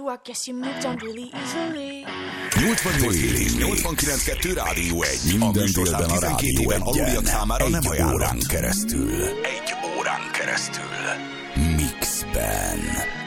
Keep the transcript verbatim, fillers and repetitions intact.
you, I guess you moved on really easily. nyolcvannyolc és nyolcvankilenc kettő Rádió egy. Minden délben a Rádió éven aluliak számára nem egy ajánlott. órán keresztül. Egy órán keresztül. Mixben.